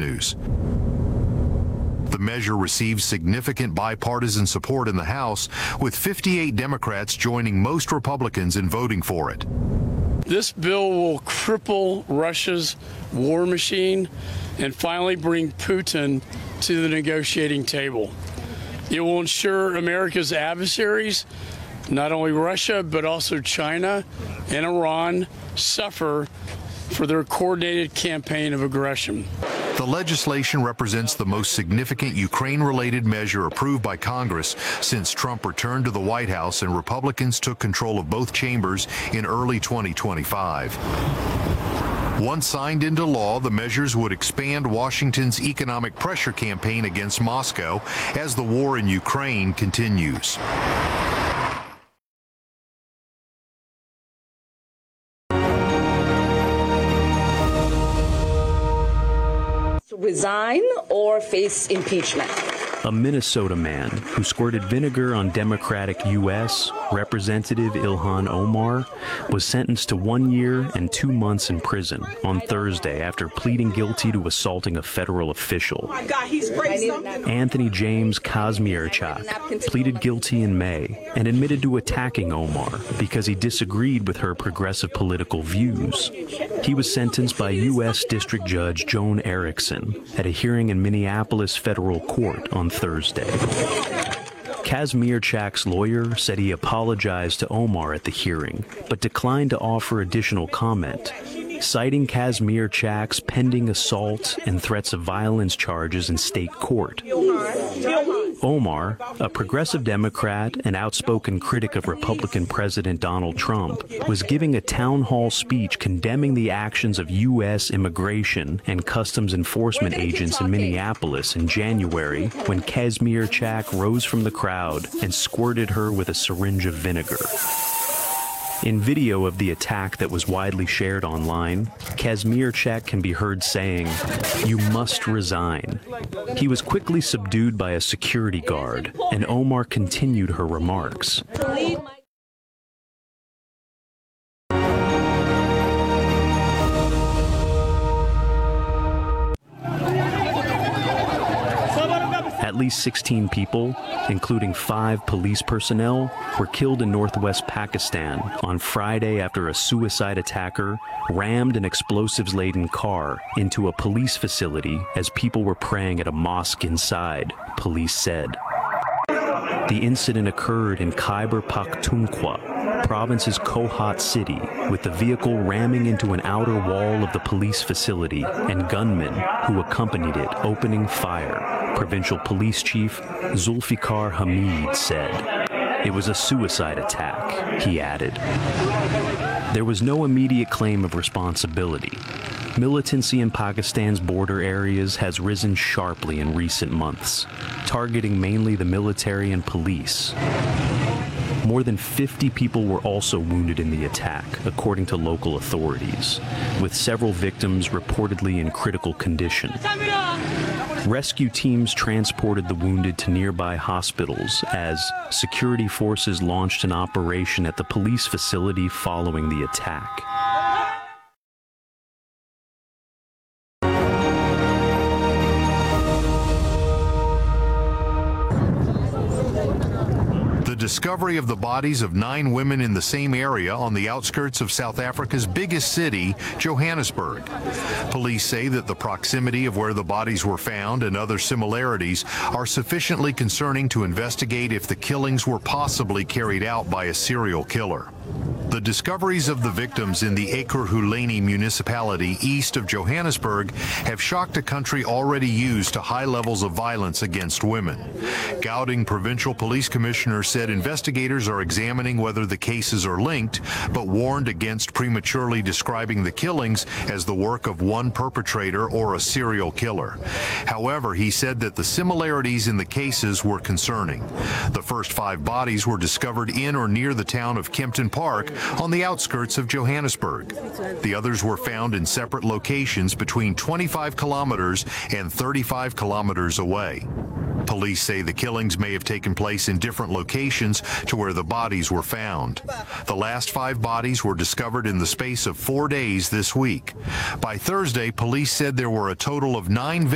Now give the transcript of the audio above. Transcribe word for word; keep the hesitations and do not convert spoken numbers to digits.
revenues. The measure received significant bipartisan support in the House, with fifty-eight Democrats joining most Republicans in voting for it. This bill will cripple Russia's war machine and finally bring Putin to the negotiating table. It will ensure America's adversaries, not only Russia, but also China and Iran, suffer for their coordinated campaign of aggression. The legislation represents the most significant Ukraine-related measure approved by Congress since Trump returned to the White House and Republicans took control of both chambers in early twenty twenty-five. Once signed into law, the measures would expand Washington's economic pressure campaign against Moscow as the war in Ukraine continues. Resign or face impeachment. A Minnesota man who squirted vinegar on Democratic U S Representative Ilhan Omar was sentenced to one year and two months in prison on Thursday after pleading guilty to assaulting a federal official. Oh God, he's Anthony James Kazmierczak pleaded guilty in May and admitted to attacking Omar because he disagreed with her progressive political views. He was sentenced by U S District Judge Joan Erickson at a hearing in Minneapolis federal court on Thursday. Kazmierczak's lawyer said he apologized to Omar at the hearing, but declined to offer additional comment, citing Kazmierczak's pending assault and threats of violence charges in state court. Omar, a progressive Democrat and outspoken critic of Republican President Donald Trump, was giving a town hall speech condemning the actions of U S immigration and customs enforcement agents in Minneapolis in January when Kazmierczak rose from the crowd and squirted her with a syringe of vinegar. In video of the attack that was widely shared online, Kazmierczak can be heard saying, "You must resign." He was quickly subdued by a security guard, and Omar continued her remarks. At least sixteen people, including five police personnel, were killed in northwest Pakistan on Friday after a suicide attacker rammed an explosives-laden car into a police facility as people were praying at a mosque inside, police said. The incident occurred in Khyber Pakhtunkhwa, province's Kohat city, with the vehicle ramming into an outer wall of the police facility and gunmen who accompanied it opening fire, Provincial Police Chief Zulfikar Hamid said. It was a suicide attack, he added. There was no immediate claim of responsibility. Militancy in Pakistan's border areas has risen sharply in recent months, targeting mainly the military and police. More than fifty people were also wounded in the attack, according to local authorities, with several victims reportedly in critical condition. Rescue teams transported the wounded to nearby hospitals as security forces launched an operation at the police facility following the attack. The discovery of the bodies of nine women in the same area on the outskirts of South Africa's biggest city, Johannesburg. Police say that the proximity of where the bodies were found and other similarities are sufficiently concerning to investigate if the killings were possibly carried out by a serial killer. The discoveries of the victims in the Ekurhuleni municipality east of Johannesburg have shocked a country already used to high levels of violence against women. Gauteng Provincial Police Commissioner said investigators are examining whether the cases are linked, but warned against prematurely describing the killings as the work of one perpetrator or a serial killer. However, he said that the similarities in the cases were concerning. The first five bodies were discovered in or near the town of Kempton Park on the outskirts of Johannesburg. The others were found in separate locations between twenty-five kilometers and thirty-five kilometers away. Police say the killings may have taken place in different locations to where the bodies were found. The last five bodies were discovered in the space of four days this week. By Thursday, police said there were a total of nine victims.